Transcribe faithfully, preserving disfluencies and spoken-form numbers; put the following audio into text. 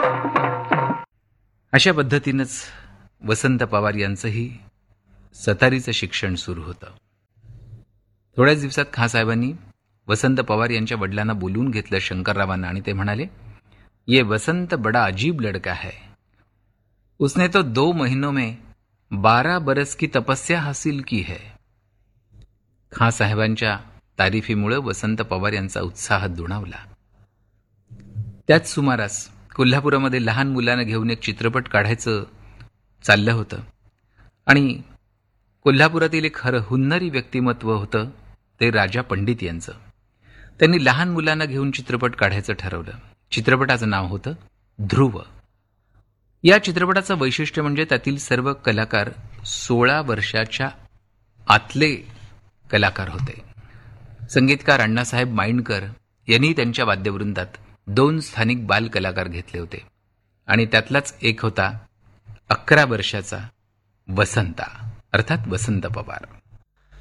अशा पद्धतीनंच वसंत पवार यांचंही सतारीचं शिक्षण सुरू होतं. थोड्याच दिवसात खाँसाहेबांनी वसंत पवार यांच्या वडिलांना बोलवून घेतलं शंकररावांना आणि ते म्हणाले, ये वसंत बड़ा अजीब लड़का है, उसने तो दो महीनों में बारह बरस की तपस्या हासिल की है. खाँसाहेबांच्या तारीफीमुळे वसंत पवार यांचा उत्साह दुणावला. त्याच सुमारास कोल्हापुरामध्ये लहान मुलांना घेऊन एक चित्रपट काढायचं चाललं होतं आणि कोल्हापुरातील एक खरं हुन्नरी व्यक्तिमत्व होतं ते राजा पंडित यांचं. त्यांनी लहान मुलांना घेऊन चित्रपट काढायचं ठरवलं. चित्रपटाचं नाव होतं ध्रुव. या चित्रपटाचं वैशिष्ट्य म्हणजे त्यातील सर्व कलाकार सोळा वर्षाच्या आतले कलाकार होते. संगीतकार अण्णासाहेब माइंडकर यांनी त्यांच्या वाद्यवृंदात दोन स्थानिक बाल कलाकार घेतले होते आणि त्यातलाच एक होता अकरा वर्षाचा वसंता अर्थात वसंत पवार.